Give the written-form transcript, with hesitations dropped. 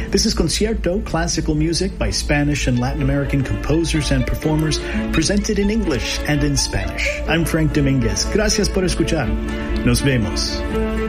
This is Concierto, classical music by Spanish and Latin American composers and performers, presented in English and in Spanish. I'm Frank Dominguez. Gracias por escuchar. Nos vemos.